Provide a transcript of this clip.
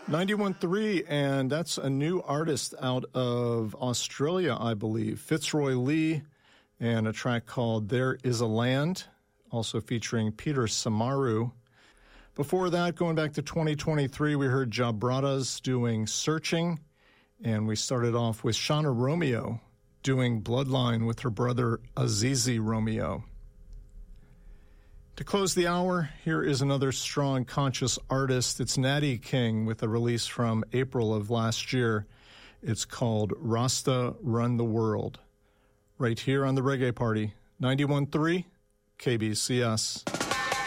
91.3, and that's a new artist out of Australia, I believe, Fitzroy Lee, and a track called There Is a Land, also featuring Peter Samaru. Before that, going back to 2023, we heard Jabradas doing Searching, and we started off with Shauna Romeo doing Bloodline with her brother Azizi Romeo. To close the hour, here is another strong, conscious artist. It's Natty King with a release from April of last year. It's called Rasta Run the World. Right here on the Reggae Party, 91.3 KBCS.